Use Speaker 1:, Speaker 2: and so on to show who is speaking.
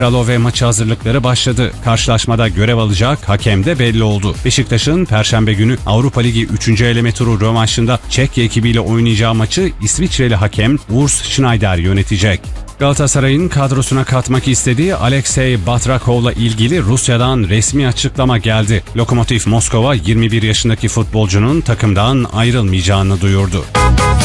Speaker 1: Kralove maçı hazırlıkları başladı. Karşılaşmada görev alacak hakem de belli oldu. Beşiktaş'ın Perşembe günü Avrupa Ligi 3. eleme turu rövanşında Çekya ekibiyle oynayacağı maçı İsviçreli hakem Urs Schneider yönetecek. Galatasaray'ın kadrosuna katmak istediği Alexey Batrakov'la ilgili Rusya'dan resmi açıklama geldi. Lokomotiv Moskova 21 yaşındaki futbolcunun takımdan ayrılmayacağını duyurdu.